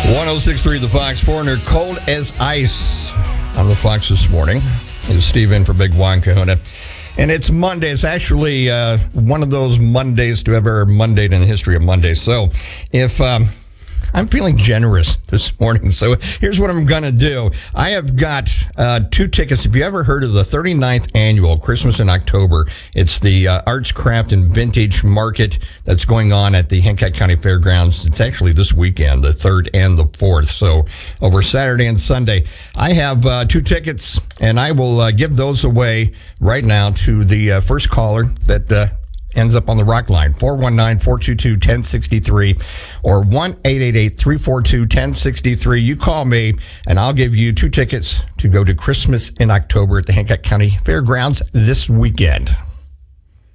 106.3 The Fox, Foreigner, cold as ice on the Fox this morning. It's Steve in for Big Juan Kahuna. And it's Monday. It's actually one of those Mondays to ever Mondayed in the history of Mondays. So if I'm feeling generous this morning, so here's what I'm going to do. I have got 2 tickets. If you ever heard of the 39th annual Christmas in October, it's the Arts, Craft, and Vintage Market that's going on at the Hancock County Fairgrounds. It's actually this weekend, the 3rd and the 4th, so over Saturday and Sunday. I have 2 tickets, and I will give those away right now to the first caller that ends up on the rock line, 419-422-1063 or 1-888-342-1063. You call me, and I'll give you 2 tickets to go to Christmas in October at the Hancock County Fairgrounds this weekend.